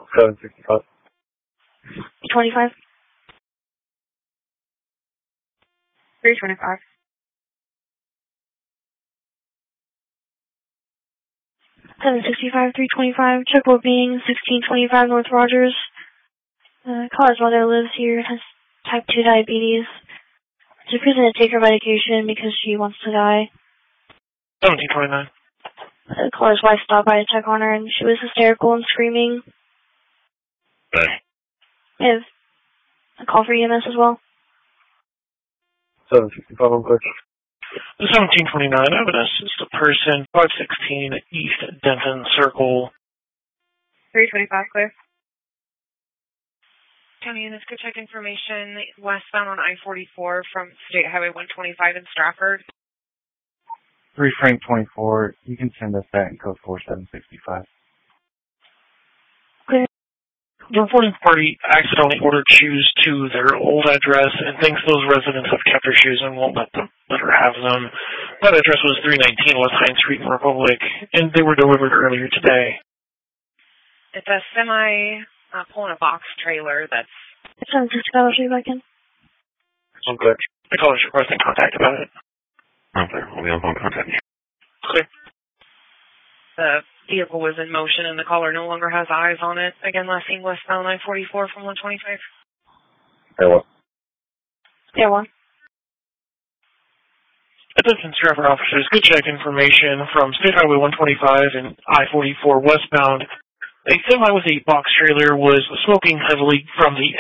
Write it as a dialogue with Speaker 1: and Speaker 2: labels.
Speaker 1: 765.
Speaker 2: 25. 325. 765, 325. Checkbook being 1625 North Rogers. Caller's mother lives here, has type 2 diabetes. She's in prison to take her medication because she wants to die.
Speaker 3: 1729.
Speaker 2: The caller's wife stopped by to check on her, and she was hysterical and screaming.
Speaker 1: Okay.
Speaker 2: I have a call for EMS as well.
Speaker 1: 765 on clear.
Speaker 3: 1729, evidence is the person, 516 East Denton Circle.
Speaker 2: 325, clear.
Speaker 4: County units could check information westbound on I-44 from State Highway 125 in Stratford.
Speaker 5: 3 Frank 24, you can send us that in code 4765.
Speaker 2: Clear.
Speaker 3: The reporting party accidentally ordered shoes to their old address and thinks those residents have kept her shoes and won't let her have them. That address was 319 West Hines Street in Republic, and they were delivered earlier today.
Speaker 4: It's a semi pulling a box trailer that's...
Speaker 2: 765, I'll show you back in.
Speaker 1: On clear.
Speaker 3: The caller's requesting contact about it.
Speaker 1: On clear. We'll be on phone contact.
Speaker 3: Clear.
Speaker 4: The vehicle was in motion and the caller no longer has eyes on it. Again, last seen westbound I-44 from 125.
Speaker 1: Air 1.
Speaker 2: Air 1.
Speaker 3: Attention Stratford officers could check information from State Highway 125 and I-44 westbound. A semi with a box trailer was smoking heavily from the